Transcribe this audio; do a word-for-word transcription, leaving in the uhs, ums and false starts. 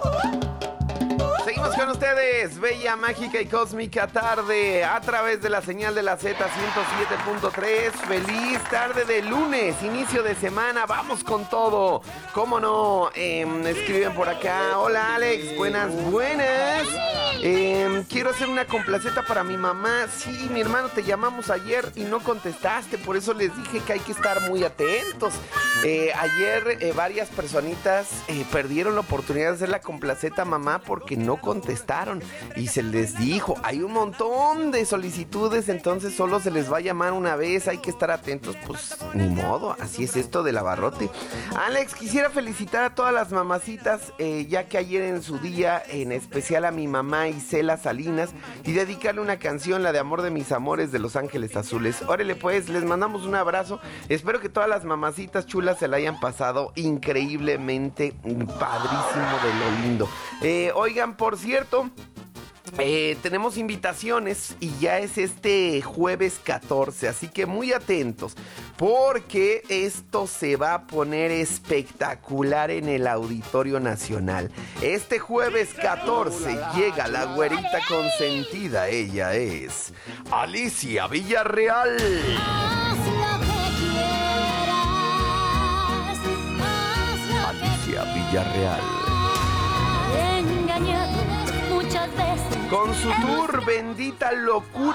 Seguimos con ustedes, bella, mágica y cósmica tarde, a través de la señal de la Z ciento siete punto tres. Feliz tarde de lunes, inicio de semana, vamos con todo. ¿Cómo no? Eh, escriben por acá. Hola Alex, buenas, buenas. Eh, quiero hacer una complaceta para mi mamá. Sí, mi hermano, te llamamos ayer y no contestaste, por eso les dije que hay que estar muy atentos. Eh, ayer eh, varias personitas eh, perdieron la oportunidad de hacer la complaceta mamá porque no contestaron y se les dijo, hay un montón de solicitudes, entonces solo se les va a llamar una vez, hay que estar atentos. Pues ni modo, así es esto del abarrote. Alex, quisiera felicitar a todas las mamacitas, eh, ya que ayer en su día, en especial a mi mamá Isela Salinas, y dedicarle una canción, la de Amor de mis amores, de Los Ángeles Azules. Órale pues, les mandamos un abrazo, espero que todas las mamacitas chulas se la hayan pasado increíblemente padrísimo de lo lindo. Eh, oigan, por cierto, Eh, tenemos invitaciones y ya es este jueves catorce, así que muy atentos porque esto se va a poner espectacular en el Auditorio Nacional. Este jueves catorce llega la güerita consentida, ella es Alicia Villarreal. Haz lo que quieras, haz lo Alicia Villarreal. que engañado muchas veces. Con su tour Bendita Locura.